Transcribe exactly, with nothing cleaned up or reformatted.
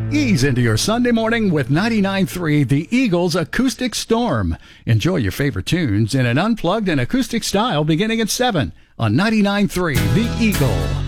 Ease into your Sunday morning with ninety-nine point three The Eagles Acoustic Storm. Enjoy your favorite tunes in an unplugged and acoustic style beginning at seven on ninety-nine point three The Eagle.